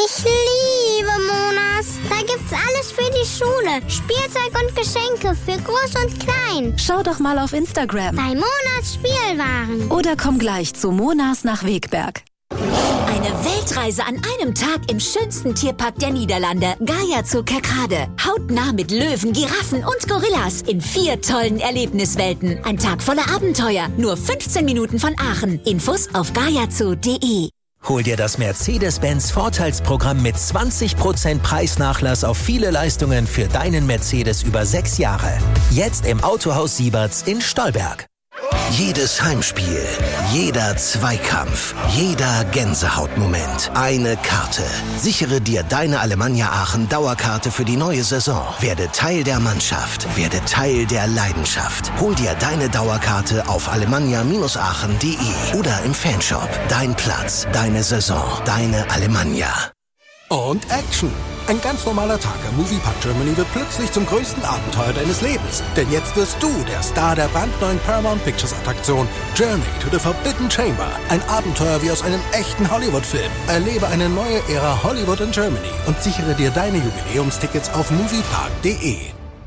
Ich liebe Monas. Da gibt's alles für die Schule. Spielzeug und Geschenke für Groß und Klein. Schau doch mal auf Instagram. Bei Monas Spielwaren. Oder komm gleich zu Monas nach Wegberg. Eine Weltreise an einem Tag im schönsten Tierpark der Niederlande. Gaia Zoo Kerkrade. Hautnah mit Löwen, Giraffen und Gorillas in 4 tollen Erlebniswelten. Ein Tag voller Abenteuer. Nur 15 Minuten von Aachen. Infos auf gaiazoo.de. Hol dir das Mercedes-Benz Vorteilsprogramm mit 20% Preisnachlass auf viele Leistungen für deinen Mercedes über 6 Jahre. Jetzt im Autohaus Sieberts in Stolberg. Jedes Heimspiel, jeder Zweikampf, jeder Gänsehautmoment. Eine Karte. Sichere dir deine Alemannia Aachen Dauerkarte für die neue Saison. Werde Teil der Mannschaft. Werde Teil der Leidenschaft. Hol dir deine Dauerkarte auf alemannia-aachen.de oder im Fanshop. Dein Platz, deine Saison, deine Alemannia. Und Action! Ein ganz normaler Tag am Moviepark Germany wird plötzlich zum größten Abenteuer deines Lebens. Denn jetzt wirst du der Star der brandneuen Paramount Pictures Attraktion Journey to the Forbidden Chamber. Ein Abenteuer wie aus einem echten Hollywood-Film. Erlebe eine neue Ära Hollywood in Germany und sichere dir deine Jubiläumstickets auf moviepark.de.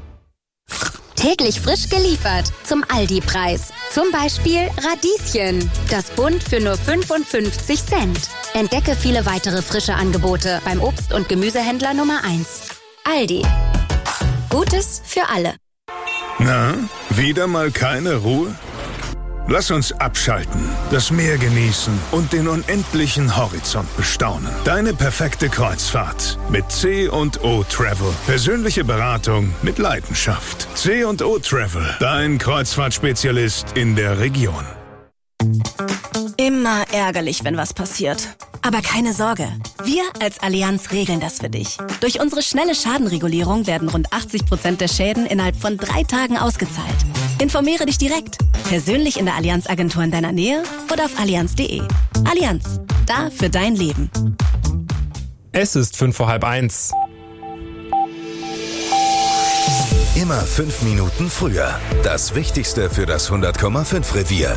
Täglich frisch geliefert zum Aldi-Preis. Zum Beispiel Radieschen. Das Bund für nur 55 Cent. Entdecke viele weitere frische Angebote beim Obst- und Gemüsehändler Nummer 1. Aldi. Gutes für alle. Na, wieder mal keine Ruhe? Lass uns abschalten, das Meer genießen und den unendlichen Horizont bestaunen. Deine perfekte Kreuzfahrt mit C&O Travel. Persönliche Beratung mit Leidenschaft. C&O Travel, dein Kreuzfahrtspezialist in der Region. Immer ärgerlich, wenn was passiert. Aber keine Sorge, wir als Allianz regeln das für dich. Durch unsere schnelle Schadenregulierung werden rund 80% der Schäden innerhalb von 3 Tagen ausgezahlt. Informiere dich direkt, persönlich in der Allianz-Agentur in deiner Nähe oder auf allianz.de. Allianz, da für dein Leben. Es ist 1:55. Immer 5 Minuten früher. Das Wichtigste für das 100,5 Revier.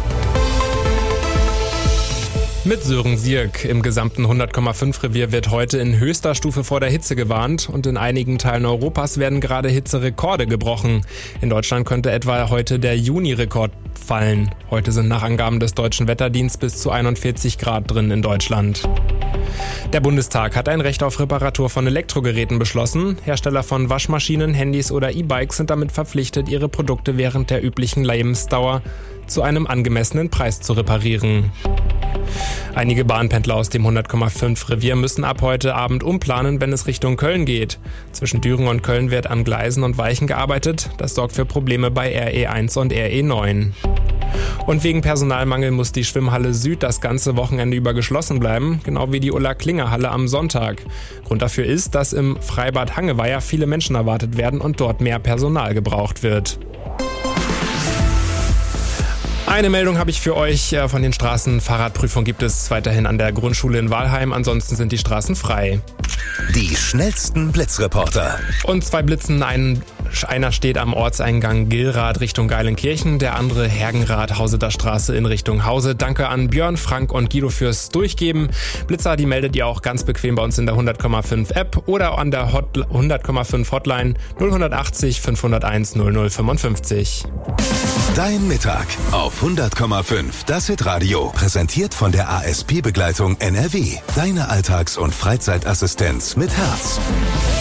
Mit Sören Sierk. Im gesamten 100,5 Revier wird heute in höchster Stufe vor der Hitze gewarnt und in einigen Teilen Europas werden gerade Hitzerekorde gebrochen. In Deutschland könnte etwa heute der Juni-Rekord fallen. Heute sind nach Angaben des Deutschen Wetterdienstes bis zu 41 Grad drin in Deutschland. Der Bundestag hat ein Recht auf Reparatur von Elektrogeräten beschlossen. Hersteller von Waschmaschinen, Handys oder E-Bikes sind damit verpflichtet, ihre Produkte während der üblichen Lebensdauer zu einem angemessenen Preis zu reparieren. Einige Bahnpendler aus dem 100,5 Revier müssen ab heute Abend umplanen, wenn es Richtung Köln geht. Zwischen Düren und Köln wird an Gleisen und Weichen gearbeitet. Das sorgt für Probleme bei RE1 und RE9. Und wegen Personalmangel muss die Schwimmhalle Süd das ganze Wochenende über geschlossen bleiben, genau wie die Ulla-Klinger-Halle am Sonntag. Grund dafür ist, dass im Freibad Hangeweiher viele Menschen erwartet werden und dort mehr Personal gebraucht wird. Eine Meldung habe ich für euch von den Straßen. Fahrradprüfung gibt es weiterhin an der Grundschule in Walheim. Ansonsten sind die Straßen frei. Die schnellsten Blitzreporter. Und 2 Blitzen. Einer steht am Ortseingang Gillrath Richtung Geilenkirchen, der andere Hergenrath Hauseter Straße in Richtung Hause. Danke an Björn, Frank und Guido fürs Durchgeben. Blitzer, die meldet ihr auch ganz bequem bei uns in der 100,5 App oder an der 100,5 Hotline 0180 501 0055. Dein Mittag auf 100,5. Das Hitradio. Präsentiert von der ASP-Begleitung NRW. Deine Alltags- und Freizeitassistenz mit Herz.